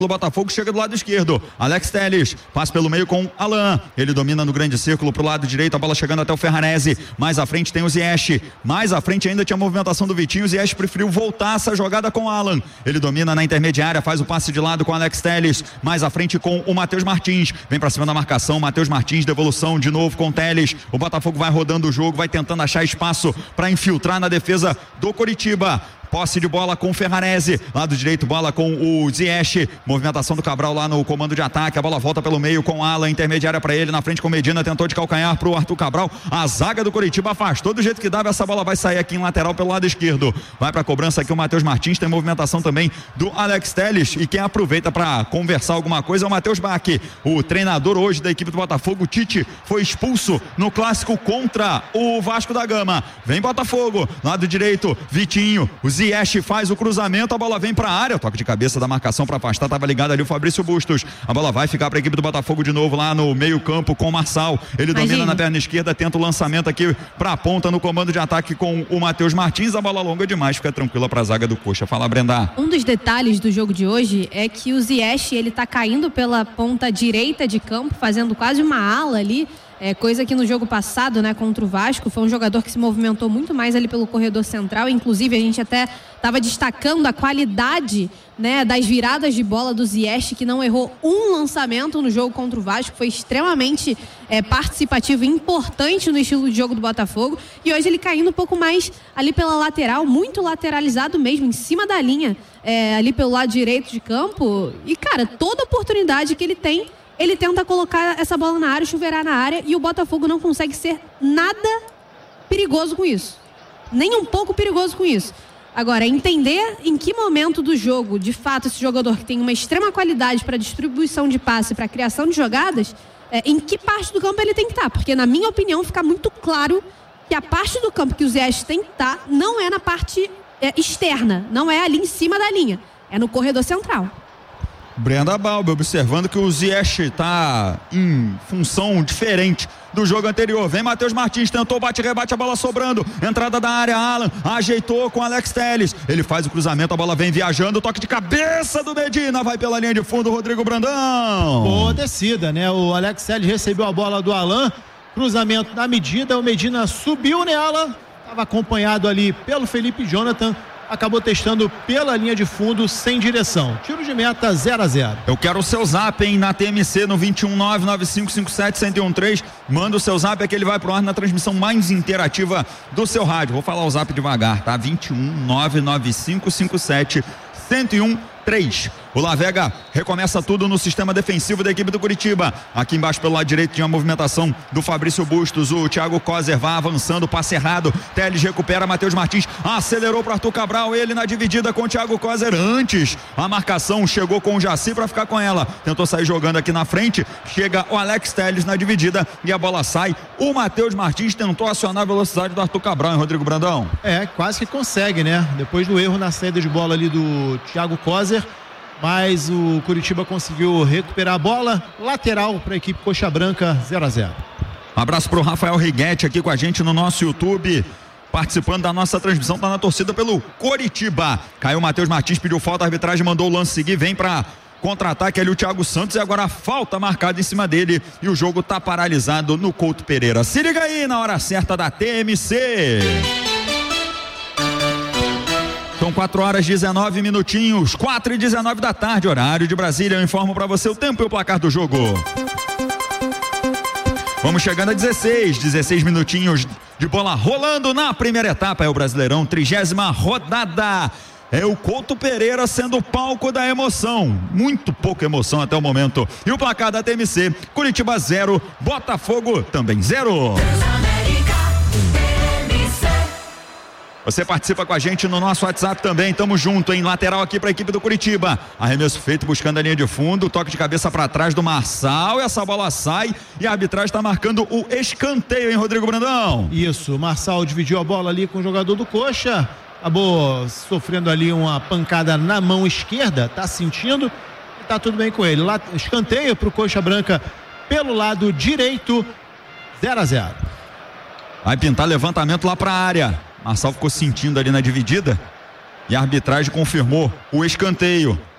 O Botafogo chega do lado esquerdo. Alex Telles passa pelo meio com Alan. Ele domina no grande círculo pro lado direito. A bola chegando até o Ferranese. Mais à frente tem o Ziyech. Mais à frente ainda tinha a movimentação do Vitinho. O Ziyech preferiu voltar essa jogada com Alan. Ele domina na intermediária. Faz o passe de lado com Alex Telles. Mais à frente com o Matheus Martins. Vem pra cima da marcação. Matheus Martins, devolução de novo com Telles. O Botafogo vai rodando o jogo. Vai tentando achar espaço para infiltrar na defesa do Coritiba. Posse de bola com o Ferranese, lado direito bola com o Ziyech, movimentação do Cabral lá no comando de ataque, a bola volta pelo meio com Alan, intermediária para ele, na frente com Medina, tentou de calcanhar pro Arthur Cabral, a zaga do Coritiba afastou do jeito que dava, essa bola vai sair aqui em lateral pelo lado esquerdo, vai pra cobrança aqui o Matheus Martins, tem movimentação também do Alex Telles, e quem aproveita para conversar alguma coisa é o Matheus Bach, o treinador hoje da equipe do Botafogo. Tite foi expulso no clássico contra o Vasco da Gama, vem Botafogo, lado direito, Vitinho, o Ziyech faz o cruzamento, a bola vem para a área, toque de cabeça da marcação para afastar, estava ligado ali o Fabrício Bustos, a bola vai ficar para a equipe do Botafogo de novo lá no meio campo com o Marçal, ele domina na perna esquerda, tenta o lançamento aqui para a ponta no comando de ataque com o Matheus Martins, a bola longa demais, fica tranquila para a zaga do Coxa. Fala, Brenda. Um dos detalhes do jogo de hoje é que o Ziyech, ele tá caindo pela ponta direita de campo, fazendo quase uma ala ali, coisa que no jogo passado, né, contra o Vasco, foi um jogador que se movimentou muito mais ali pelo corredor central, inclusive a gente até estava destacando a qualidade, né, das viradas de bola do Ziyech, que não errou um lançamento no jogo contra o Vasco, foi extremamente participativo e importante no estilo de jogo do Botafogo, e hoje ele caindo um pouco mais ali pela lateral, muito lateralizado mesmo, em cima da linha, ali pelo lado direito de campo, e cara, toda oportunidade que ele tem, ele tenta colocar essa bola na área, chuveirar na área, e o Botafogo não consegue ser nada perigoso com isso. Nem um pouco perigoso com isso. Agora, entender em que momento do jogo, de fato, esse jogador que tem uma extrema qualidade para distribuição de passe, para criação de jogadas, em que parte do campo ele tem que estar. Porque, na minha opinião, fica muito claro que a parte do campo que o Ziyech tem que estar não é na parte externa, não é ali em cima da linha, é no corredor central. Brenda Balbi observando que o Ziyech está em função diferente do jogo anterior. Vem Matheus Martins, tentou, bate-rebate, a bola sobrando, entrada da área, Alan ajeitou com Alex Telles, ele faz o cruzamento, a bola vem viajando, toque de cabeça do Medina, vai pela linha de fundo, Rodrigo Brandão. Boa descida, né? O Alex Telles recebeu a bola do Alan, cruzamento na medida, o Medina subiu nela, estava acompanhado ali pelo Felipe Jonathan, acabou testando pela linha de fundo sem direção. Tiro de meta 0-0. Eu quero o seu zap, hein, na TMC no 21995571013. Manda o seu zap, é que ele vai pro ar na transmissão mais interativa do seu rádio. Vou falar o zap devagar, tá? 21995571013. O Lavega recomeça tudo no sistema defensivo da equipe do Coritiba. Aqui embaixo pelo lado direito tinha a movimentação do Fabrício Bustos. O Thiago Kozer vai avançando, passe errado. Telles recupera, Matheus Martins acelerou para Arthur Cabral. Ele na dividida com o Thiago Kozer. Antes a marcação chegou com o Jaci para ficar com ela. Tentou sair jogando aqui na frente. Chega o Alex Telles na dividida e a bola sai. O Matheus Martins tentou acionar a velocidade do Arthur Cabral, hein, Rodrigo Brandão? Quase que consegue, né? Depois do erro na saída de bola ali do Thiago Kozer. Mas o Coritiba conseguiu recuperar a bola. Lateral para a equipe Coxa Branca, 0-0. Abraço para o Rafael Riguete aqui com a gente no nosso YouTube, participando da nossa transmissão, tá na torcida pelo Coritiba. Caiu o Matheus Martins, pediu falta, a arbitragem mandou o lance seguir, vem para contra-ataque ali o Thiago Santos, e agora a falta marcada em cima dele e o jogo tá paralisado no Couto Pereira. Se liga aí na hora certa da TMC. São 4h19, 4h19 da tarde, horário de Brasília. Eu informo para você o tempo e o placar do jogo. Vamos chegando a 16 minutinhos de bola rolando na primeira etapa. É o Brasileirão, 30ª rodada. É o Couto Pereira sendo o palco da emoção. Muito pouca emoção até o momento. E o placar da TMC, Coritiba 0, Botafogo também 0. Você participa com a gente no nosso WhatsApp também, tamo junto, hein? Lateral aqui pra equipe do Coritiba, arremesso feito buscando a linha de fundo, toque de cabeça pra trás do Marçal, e essa bola sai e a arbitragem tá marcando o escanteio, hein, Rodrigo Brandão? Isso, o Marçal dividiu a bola ali com o jogador do Coxa, acabou sofrendo ali uma pancada na mão esquerda, tá sentindo e tá tudo bem com ele. Lá, escanteio pro Coxa Branca pelo lado direito, 0-0. Vai pintar levantamento lá pra área. Marçal ficou sentindo ali na dividida e a arbitragem confirmou o escanteio.